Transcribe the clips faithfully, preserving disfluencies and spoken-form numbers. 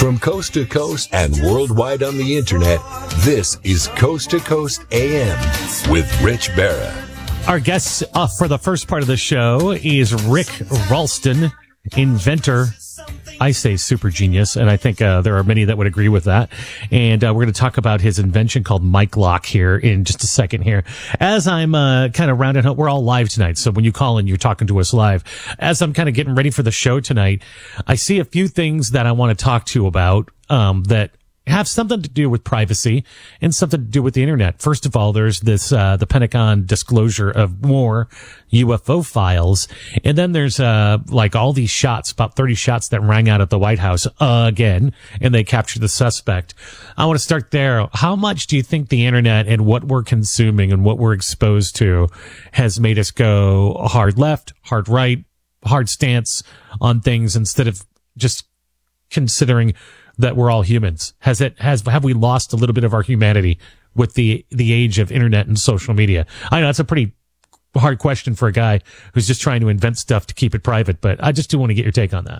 From coast to coast and worldwide on the internet, this is Coast to Coast A M with Rich Barra. Our guest uh, for the first part of the show is Rick Ralston, inventor, I say super genius, and I think uh, there are many that would agree with that. And uh, we're going to talk about his invention called Mic Lock here in just a second here. As I'm uh, kind of rounding up, we're all live tonight, so when you call in, you're talking to us live. As I'm kind of getting ready for the show tonight, I see a few things that I want to talk to you about um, that have something to do with privacy and something to do with the internet. First of all, there's this, uh, the Pentagon disclosure of more U F O files. And then there's, uh, like all these shots, about thirty shots that rang out at the White House uh, again, and they captured the suspect. I want to start there. How much do you think the internet and what we're consuming and what we're exposed to has made us go hard left, hard right, hard stance on things instead of just considering that we're all humans? Has it, has, have we lost a little bit of our humanity with the, the age of internet and social media? I know that's a pretty hard question for a guy who's just trying to invent stuff to keep it private, but I just do want to get your take on that.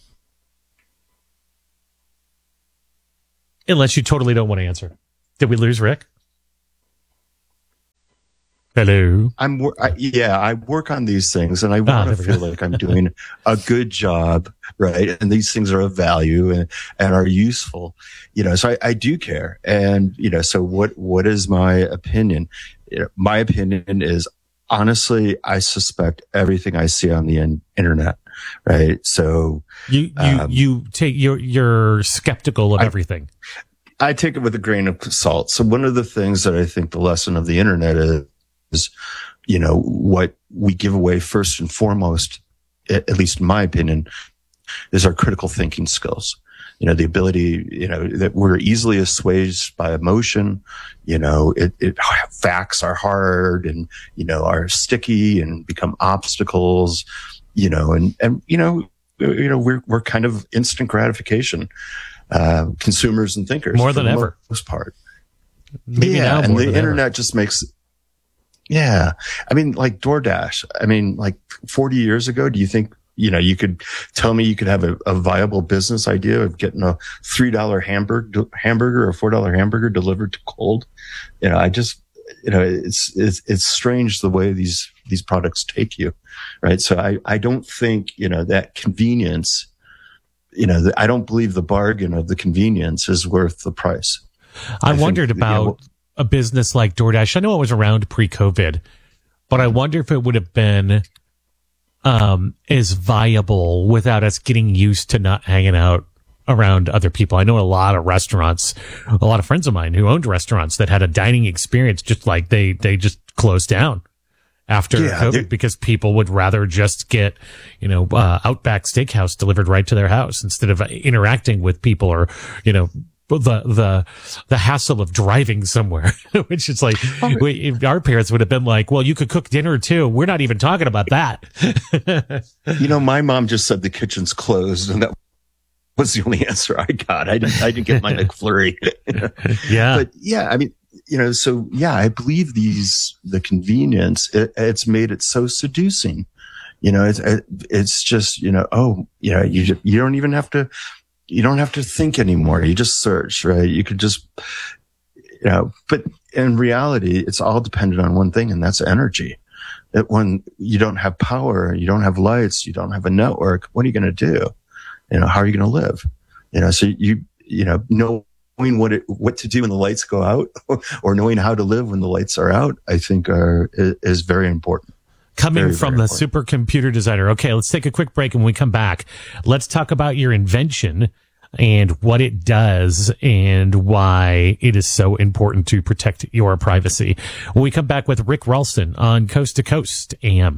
Unless you totally don't want to answer. Did we lose Rick? Hello. I'm, I, yeah, I work on these things and I want ah, to feel like I'm doing a good job, right? And these things are of value and, and are useful, you know, so I, I do care. And, you know, so what, what is my opinion? You know, my opinion is, honestly, I suspect everything I see on the in, internet, right? So you, you, um, you take, you're, you're skeptical of I, everything. I take it with a grain of salt. So one of the things that I think the lesson of the internet is, is, you know, what we give away first and foremost, at least in my opinion, is our critical thinking skills. You know, the ability, you know, that we're easily assuaged by emotion. You know, it, it, facts are hard and, you know, are sticky and become obstacles, you know, and, and, you know, you know, we're, we're kind of instant gratification, uh, consumers and thinkers. More than ever. Most part. Maybe yeah. now and more the than internet ever. just makes, yeah. I mean, like DoorDash. I mean, like forty years ago, do you think, you know, you could tell me you could have a, a viable business idea of getting a three dollar hamburger, hamburger or four dollar hamburger delivered to cold? You know, I just, you know, it's, it's, it's strange the way these, these products take you, right? So I, I don't think, you know, that convenience, you know, the, I don't believe the bargain of the convenience is worth the price. I, I think, wondered about, you know, a business like DoorDash. I know it was around pre-COVID, but I wonder if it would have been um as viable without us getting used to not hanging out around other people. I know a lot of restaurants, a lot of friends of mine who owned restaurants that had a dining experience just like they they just closed down after yeah, COVID because people would rather just get, you know, uh, Outback Steakhouse delivered right to their house instead of interacting with people or, you know, the, the, the hassle of driving somewhere, which is like, oh, we, our parents would have been like, well, you could cook dinner too. We're not even talking about that. You know, my mom just said the kitchen's closed and that was the only answer I got. I didn't, I didn't get my McFlurry. Yeah. But yeah, I mean, you know, so yeah, I believe these, the convenience, it, it's made it so seducing. You know, it's, it's just, you know, oh, you know, you, you don't even have to, you don't have to think anymore. You just search, right? You could just, you know, but in reality, it's all dependent on one thing, and that's energy. That when you don't have power, you don't have lights, you don't have a network, what are you going to do? You know, how are you going to live? You know, so you, you know, knowing what it, what to do when the lights go out or knowing how to live when the lights are out, I think are, is very important. Coming very, from very the important. supercomputer designer. Okay, let's take a quick break, and when we come back, let's talk about your invention and what it does and why it is so important to protect your privacy. When we come back with Rick Ralston on Coast to Coast A M.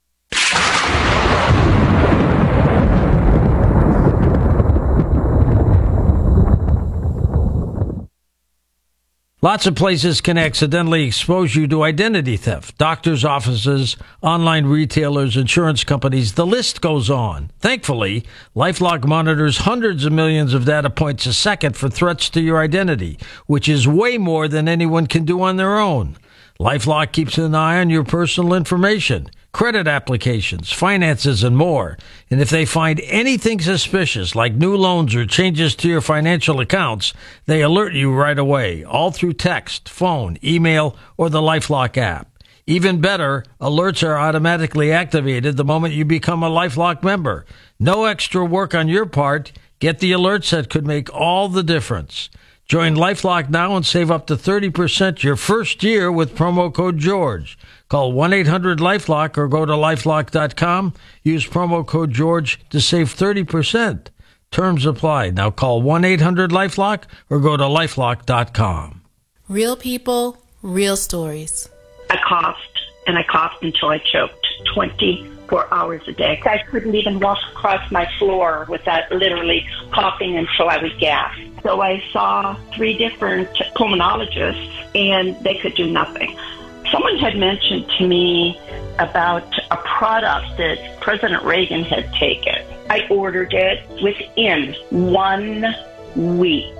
Lots of places can accidentally expose you to identity theft. Doctors' offices, online retailers, insurance companies, the list goes on. Thankfully, LifeLock monitors hundreds of millions of data points a second for threats to your identity, which is way more than anyone can do on their own. LifeLock keeps an eye on your personal information. credit applications, finances, and more. And if they find anything suspicious, like new loans or changes to your financial accounts, they alert you right away, all through text, phone, email, or the LifeLock app. Even better, alerts are automatically activated the moment you become a LifeLock member. No extra work on your part. Get the alerts that could make all the difference. Join LifeLock now and save up to thirty percent your first year with promo code George. Call one eight hundred LifeLock or go to lifelock dot com. Use promo code George to save thirty percent. Terms apply. Now call one eight hundred LifeLock or go to lifelock dot com. Real people, real stories. I coughed, and I coughed until I choked twenty-four hours a day. I couldn't even walk across my floor without literally coughing until I would gasp. So I saw three different pulmonologists, and they could do nothing. Someone had mentioned to me about a product that President Reagan had taken. I ordered it within one week.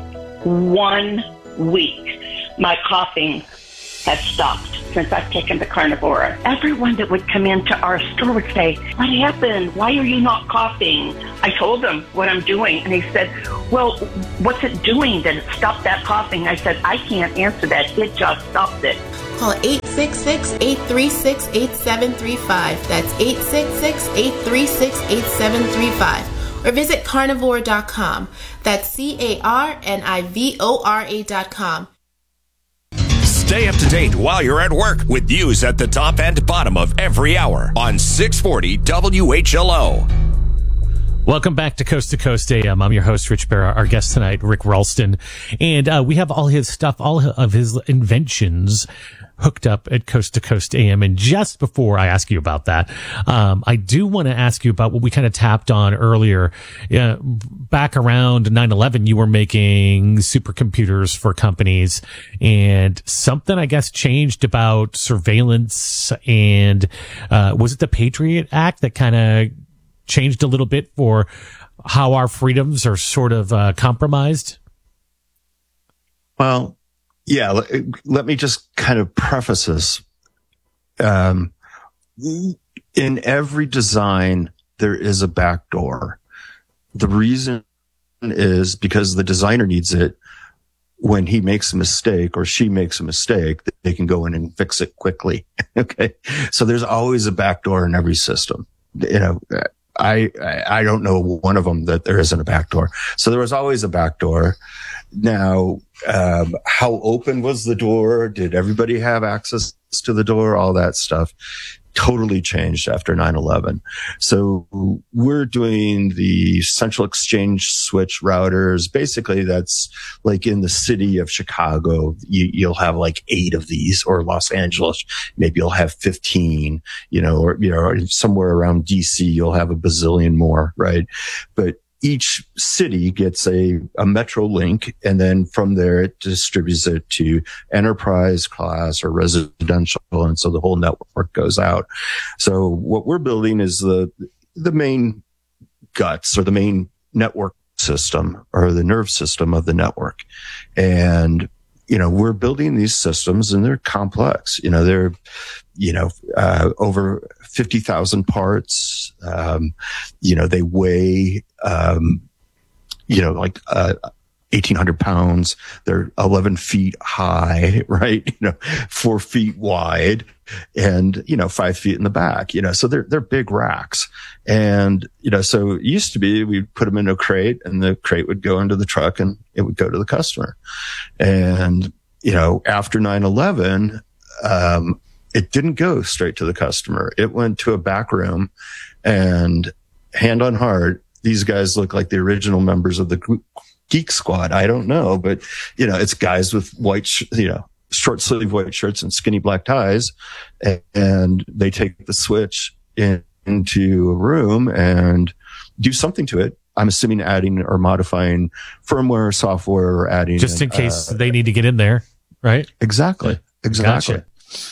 One week. My coughing has stopped since I've taken the Carnivora. Everyone that would come into our store would say, "What happened? Why are you not coughing?" I told them what I'm doing, and they said, "Well, what's it doing that it stopped that coughing?" I said, "I can't answer that. It just stopped it." Call eight six six, eight three six, eight seven three five. That's eight six six, eight three six, eight seven three five. Or visit carnivore dot com. That's C A R N I V O R A dot com. Stay up to date while you're at work with news at the top and bottom of every hour on six forty W H L O. Welcome back to Coast to Coast A M. I'm your host, Rich Barra. Our guest tonight, Rick Ralston. And uh, we have all his stuff, all of his inventions hooked up at Coast to Coast A M. And just before I ask you about that, um, I do want to ask you about what we kind of tapped on earlier. Uh, back around nine eleven, you were making supercomputers for companies, and something, I guess, changed about surveillance. And uh, was it the Patriot Act that kind of changed a little bit for how our freedoms are sort of uh, compromised? Well, yeah, let, let me just kind of preface this. Um, in every design, there is a back door. The reason is because the designer needs it when he makes a mistake or she makes a mistake, that they can go in and fix it quickly. Okay. So there's always a back door in every system. You know, I, I don't know one of them that there isn't a back door. So there was always a back door. Now, um, how open was the door? Did everybody have access to the door? All that stuff totally changed after nine eleven. So we're doing the central exchange switch routers. Basically, that's like in the city of Chicago, you, you'll have like eight of these, or Los Angeles, maybe you'll have fifteen, you know, or, you know, or somewhere around D C, you'll have a bazillion more, right? But each city gets a, a metro link, and then from there it distributes it to enterprise class or residential. And so the whole network goes out. So what we're building is the, the main guts, or the main network system, or the nerve system of the network. And, you know, we're building these systems, and they're complex. You know, they're, you know, uh, over fifty thousand parts. Um, you know, they weigh, um, you know, like, uh, eighteen hundred pounds. They're eleven feet high, right? You know, four feet wide, and, you know, five feet in the back, you know, so they're, they're big racks. And, you know, so it used to be, we'd put them in a crate, and the crate would go into the truck, and it would go to the customer. And, you know, after nine eleven, um, it didn't go straight to the customer. It went to a back room, and hand on heart, these guys look like the original members of the Geek Squad. I don't know, but, you know, it's guys with white, sh- you know, short sleeve white shirts and skinny black ties. And, and they take the switch in, into a room and do something to it. I'm assuming adding or modifying firmware, software, or adding. Just in case uh, they need to get in there, right? Exactly. Exactly. Gotcha.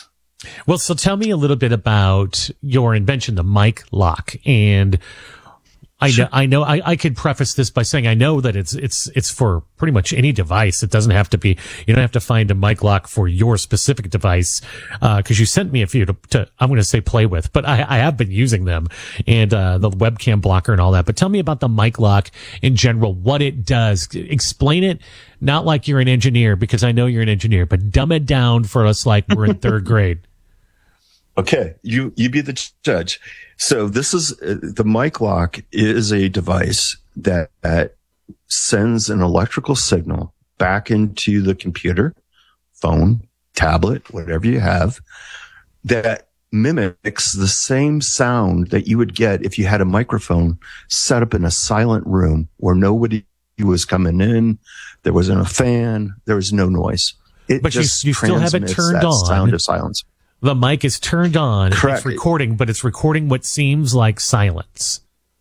Well, so tell me a little bit about your invention, the Mic Lock, and I know, I know, I, I could preface this by saying I know that it's, it's, it's for pretty much any device. It doesn't have to be, you don't have to find a mic lock for your specific device. Uh, cause you sent me a few to, to I'm going to say play with, but I, I have been using them and, uh, the webcam blocker and all that. But tell me about the mic lock in general, what it does. Explain it, not like you're an engineer, because I know you're an engineer, but dumb it down for us like we're in third grade. Okay. You, you be the judge. So this is, uh, the mic lock is a device that, that sends an electrical signal back into the computer, phone, tablet, whatever you have, that mimics the same sound that you would get if you had a microphone set up in a silent room where nobody was coming in. There wasn't a fan. There was no noise. It but just you, you still have it turned that on. Sound of silence. The mic is turned on. Correct. It's recording, but it's recording what seems like silence.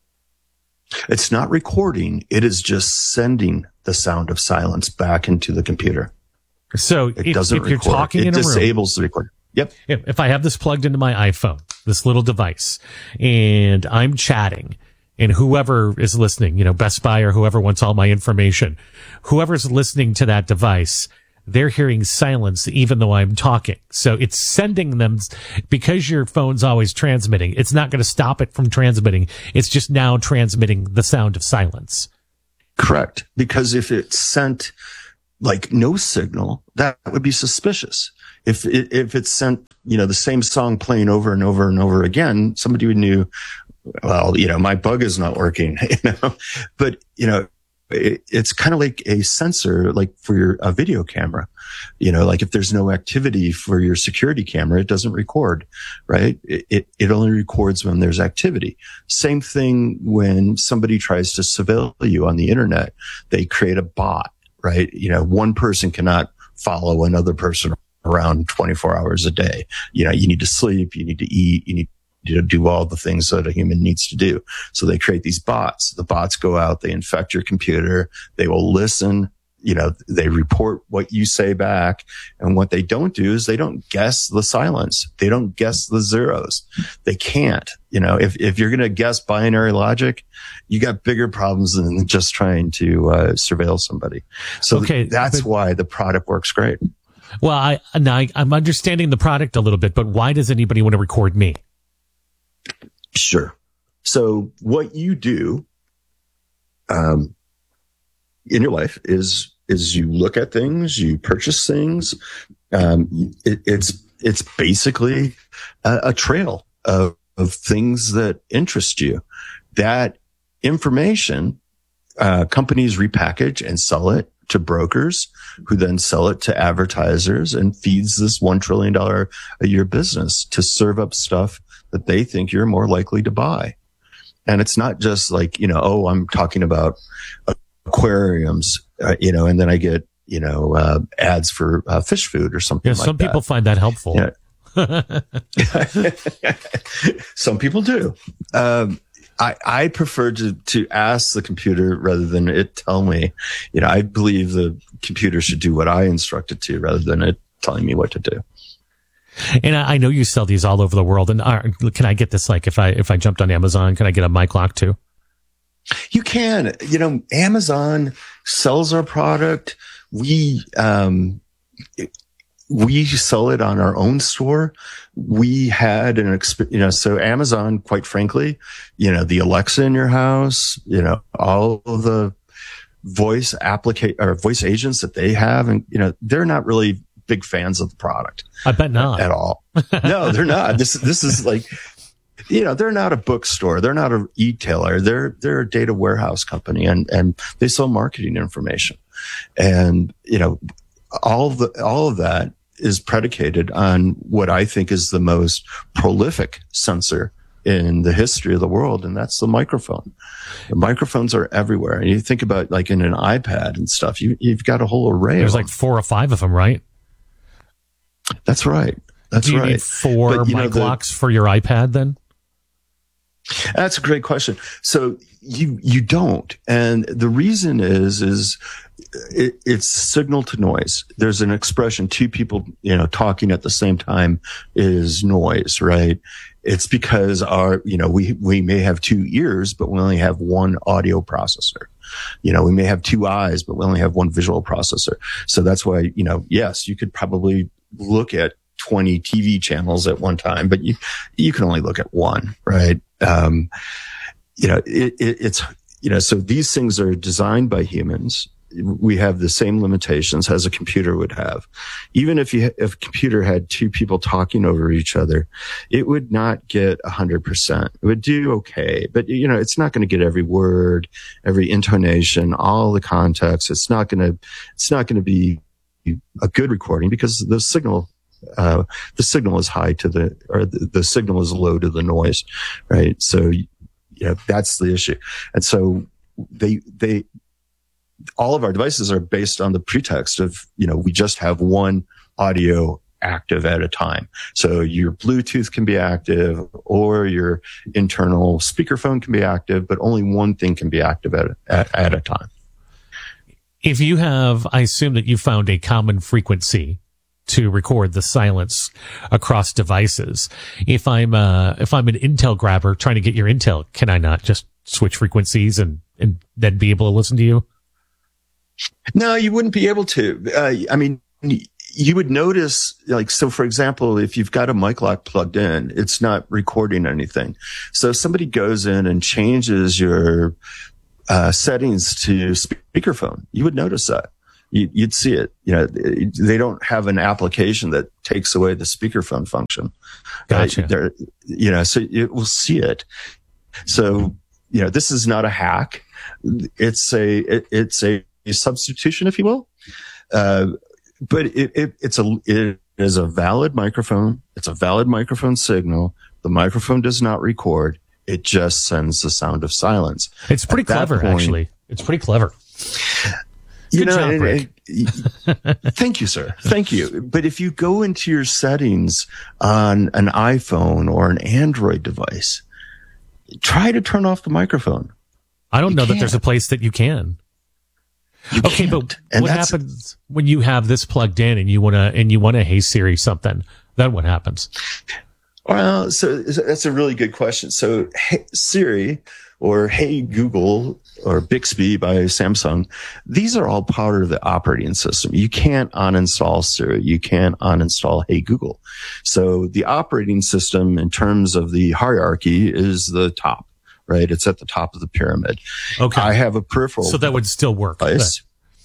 It's not recording. It is just sending the sound of silence back into the computer. So It if, doesn't if you're record. talking It in a room, disables the recorder. Yep. if, if I have this plugged into my iPhone, this little device, and I'm chatting, and whoever is listening, you know, Best Buy or whoever wants all my information, whoever's listening to that device, they're hearing silence even though I'm talking. So it's sending them, because your phone's always transmitting, it's not going to stop it from transmitting. It's just now transmitting the sound of silence. Correct. Because if it sent like no signal, that would be suspicious. If it, if it sent, you know, the same song playing over and over and over again, somebody would knew, well, you know, my bug is not working, you know, but, you know, it, it's kind of like a sensor, like for your a video camera, you know, like if there's no activity for your security camera, it doesn't record, right? It, it, it only records when there's activity. Same thing when somebody tries to surveil you on the internet, they create a bot, right? You know, one person cannot follow another person around twenty-four hours a day. You know, you need to sleep, you need to eat, you need to do all the things that a human needs to do. So they create these bots. The bots go out, they infect your computer, they will listen, you know, they report what you say back. And what they don't do is they don't guess the silence. They don't guess the zeros. They can't, you know, if, if you're going to guess binary logic, you got bigger problems than just trying to uh, surveil somebody. So Okay, that's but- why the product works great. Well, I, now I, I'm understanding the product a little bit, but why does anybody want to record me? Sure. So what you do, um, in your life is, is you look at things, you purchase things. Um, it, it's, it's basically a, a trail of, of things that interest you. That information, uh, companies repackage and sell it to brokers who then sell it to advertisers and feeds this one trillion dollars a year business to serve up stuff that they think you're more likely to buy. And it's not just like, you know, oh, I'm talking about aquariums, uh, you know, and then I get, you know, uh, ads for uh, fish food or something Yeah, like some that. people find that helpful. Yeah. Some people do. Um, I, I prefer to, to ask the computer rather than it tell me. You know, I believe the computer should do what I instruct it to rather than it telling me what to do. And I, I know you sell these all over the world. And uh, can I get this? Like, if I if I jumped on Amazon, can I get a mic lock too? You can. You know, Amazon sells our product. We um, we sell it on our own store. We had an exp- you know, so Amazon, quite frankly, you know, the Alexa in your house, you know, all of the voice applica- or voice agents that they have, and you know, they're not really big fans of the product. I bet not at all. No, they're not. This this is like, you know, they're not a bookstore. They're not a e-tailer. They're they're a data warehouse company, and and they sell marketing information. And you know, all of the all of that is predicated on what I think is the most prolific sensor in the history of the world, and that's the microphone. The microphones are everywhere. And you think about like in an iPad and stuff, you you've got a whole array. There's of like them. four or five of them, right? That's right. That's Do you right. need four But, you know, mic the- locks for your iPad then? That's a great question. So you, you don't. And the reason is, is it, it's signal to noise. There's an expression, two people, you know, talking at the same time is noise, right? It's because our, you know, we, we may have two ears, but we only have one audio processor. You know, we may have two eyes, but we only have one visual processor. So that's why, you know, yes, you could probably look at twenty T V channels at one time, but you, you can only look at one, right? Um, you know, it, it, it's, you know, so these things are designed by humans. We have the same limitations as a computer would have. Even if you, if a computer had two people talking over each other, it would not get a hundred percent. It would do okay, but you know, it's not going to get every word, every intonation, all the context. It's not going to, it's not going to be a good recording because the signal, uh, the signal is high to the, or the, the signal is low to the noise, right? So, yeah, that's the issue. And so they, they, all of our devices are based on the pretext of, you know, we just have one audio active at a time. So your Bluetooth can be active or your internal speakerphone can be active, but only one thing can be active at, at, at a time. If you have, I assume that you found a common frequency to record the silence across devices. If I'm, uh, if I'm an Intel grabber trying to get your Intel, can I not just switch frequencies and, and then be able to listen to you? No, you wouldn't be able to. Uh, I mean, you would notice, like, so for example, if you've got a mic lock plugged in, it's not recording anything. So if somebody goes in and changes your uh, settings to speakerphone, you would notice that. You, you'd see it. You know, they don't have an application that takes away the speakerphone function. Gotcha. Uh, they're, you know, so it will see it. So, you know, this is not a hack. It's a, it, it's a, a substitution, if you will. Uh, but it, it, it's a, it is a valid microphone. It's a valid microphone signal. The microphone does not record. It just sends the sound of silence. It's pretty clever, point, actually. It's pretty clever. Good you know, job, Rick. And, and, thank you, sir. Thank you. But if you go into your settings on an iPhone or an Android device, try to turn off the microphone. I don't you know can't. that there's a place that you can. You okay, can't. but and what happens when you have this plugged in and you want to, and you want to, hey Siri something? Then what happens? Well, so that's a really good question. So hey, Siri or Hey Google or Bixby by Samsung, these are all part of the operating system. You can't uninstall Siri. You can't uninstall Hey Google. So the operating system in terms of the hierarchy is the top. Right, it's at the top of the pyramid. Okay, I have a peripheral, so that would still work. Device.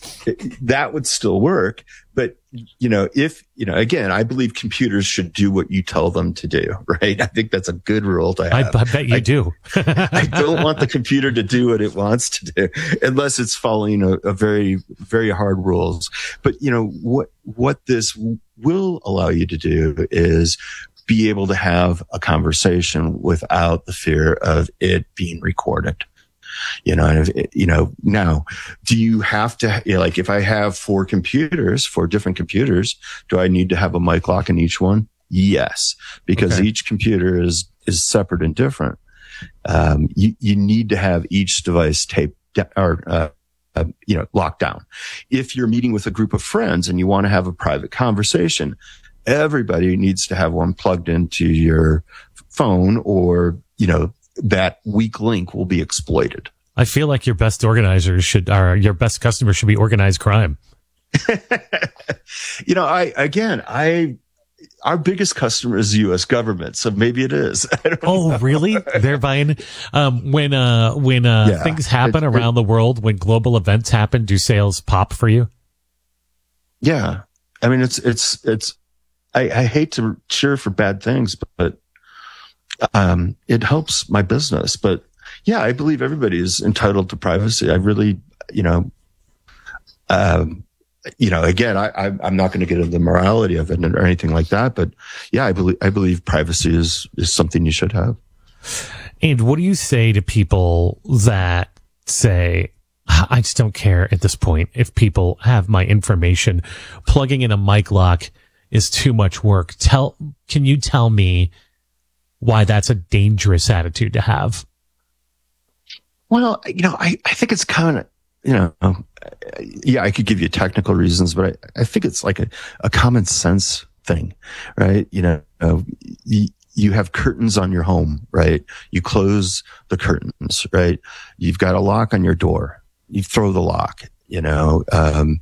That would still work, but you know, if you know, again, I believe computers should do what you tell them to do. Right, I think that's a good rule to have. I, I bet you I, do. I don't want the computer to do what it wants to do, unless it's following a, a very, very hard rules. But you know what? What this will allow you to do is be able to have a conversation without the fear of it being recorded. You know, and if it, you know, now, do you have to, you know, like if I have four computers, four different computers, do I need to have a mic lock in each one? Yes, because okay. each computer is, is separate and different. Um, you, you need to have each device taped or, uh, uh, you know, locked down. If you're meeting with a group of friends and you want to have a private conversation, everybody needs to have one plugged into your phone or, you know, that weak link will be exploited. I feel like your best organizers should, or your best customers should be organized crime. You know, I, again, I, our biggest customer is the U S government, so maybe it is. I don't oh, know. Really? They're buying, um, when, uh, when, uh, Yeah, things happen it, around it, the world, when global events happen, do sales pop for you? Yeah. I mean, it's, it's, it's, I, I hate to cheer for bad things, but, um, it helps my business. But yeah, I believe everybody is entitled to privacy. I really, you know, um, you know, again, I, I I'm not going to get into the morality of it or anything like that. But yeah, I believe, I believe privacy is, is something you should have. And what do you say to people that say, I just don't care at this point if people have my information? Plugging in a mic lock is too much work. Tell, can you tell me why that's a dangerous attitude to have? Well, you know, I, I think it's kind of, you know, yeah, I could give you technical reasons, but I, I think it's like a, a common sense thing, right? You know, uh, you, you have curtains on your home, right? You close the curtains, right? You've got a lock on your door. You throw the lock, you know, um,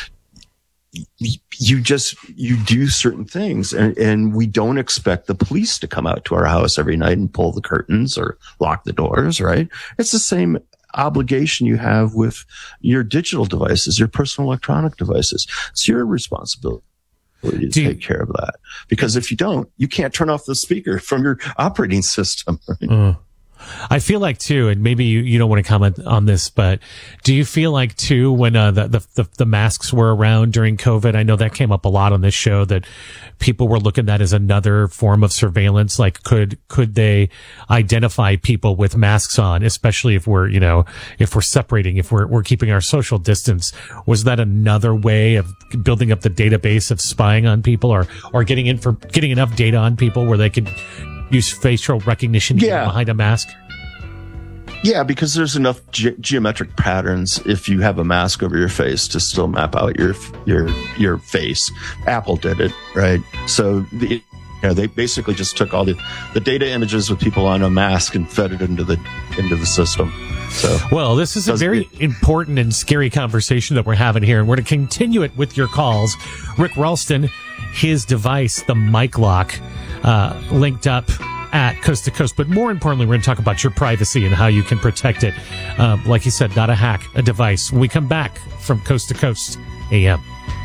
you just, you do certain things, and, and we don't expect the police to come out to our house every night and pull the curtains or lock the doors, right? It's the same obligation you have with your digital devices, your personal electronic devices. It's your responsibility to do take you, care of that. Because if you don't, you can't turn off the speaker from your operating system. Right? Uh. I feel like too, and maybe you, you don't want to comment on this, but do you feel like too, when uh, the, the, the, the masks were around during COVID, I know that came up a lot on this show, that people were looking at that as another form of surveillance. Like, could, could they identify people with masks on, especially if we're, you know, if we're separating, if we're, we're keeping our social distance? Was that another way of building up the database of spying on people, or, or getting in for, getting enough data on people where they could use facial recognition yeah. behind a mask? Yeah, because there's enough ge- geometric patterns if you have a mask over your face to still map out your your your face. Apple did it, right? So the, you know, they basically just took all the, the data images with people on a mask and fed it into the into the system. So, well, this is a very it, important and scary conversation that we're having here, and we're going to continue it with your calls. Rick Ralston, his device, the Mic Lock, uh, linked up at Coast to Coast. But more importantly, we're going to talk about your privacy and how you can protect it. Uh, like you said, not a hack, a device. When we come back from Coast to Coast A M.